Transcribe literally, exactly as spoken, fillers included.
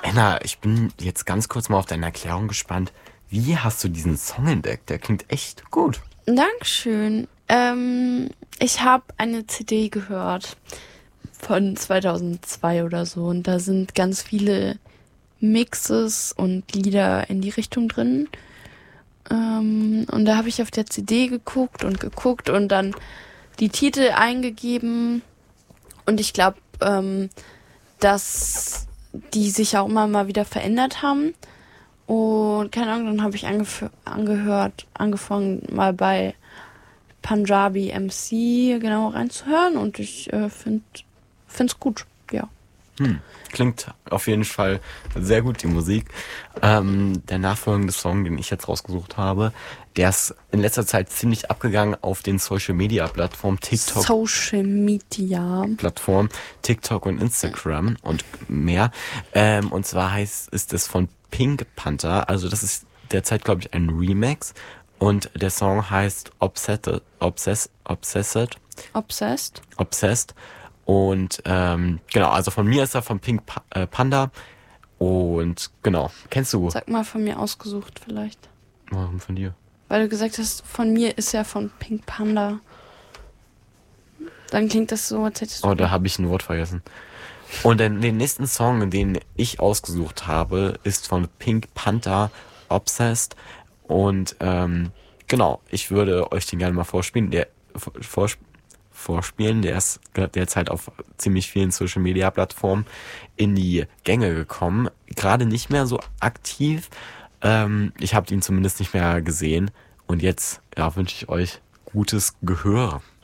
Anna, ich bin jetzt ganz kurz mal auf deine Erklärung gespannt. Wie hast du diesen Song entdeckt? Der klingt echt gut. Dankeschön. Ähm, ich habe eine C D gehört von zweitausendzwei oder so und da sind ganz viele Mixes und Lieder in die Richtung drin. Ähm, und da habe ich auf der C D geguckt und geguckt und dann die Titel eingegeben. Und ich glaube, ähm, dass die sich auch immer mal wieder verändert haben. Und keine Ahnung, dann habe ich angef- angehört, angefangen mal bei Punjabi M C genau reinzuhören und ich äh, finde es gut, ja. Hm. Klingt auf jeden Fall sehr gut, die Musik. Ähm, der nachfolgende Song, den ich jetzt rausgesucht habe, der ist in letzter Zeit ziemlich abgegangen auf den Social-Media-Plattformen TikTok. Social Media. Plattform, TikTok und Instagram und mehr. Ähm, und zwar heißt, ist es von Pink Panther. Also das ist derzeit, glaube ich, ein Remix. Und der Song heißt Obsessed. Obsessed. Obsessed. Obsessed. Obsessed. Und ähm, genau, also von mir ist er von Pink pa- äh, Panda. Und genau, kennst du? Sag mal von mir ausgesucht vielleicht. Warum von dir? Weil du gesagt hast, von mir ist er von Pink Panda. Dann klingt das so, als hättest du... Oh, da habe ich ein Wort vergessen. Und den, den nächsten Song, den ich ausgesucht habe, ist von Pink Panther, Obsessed. Und ähm, genau, ich würde euch den gerne mal vorspielen. Der vor, vorspielen, der ist derzeit auf ziemlich vielen Social Media Plattformen in die Gänge gekommen. Gerade nicht mehr so aktiv. Ähm, ich habe ihn zumindest nicht mehr gesehen. Und jetzt ja, wünsche ich euch gutes Gehör.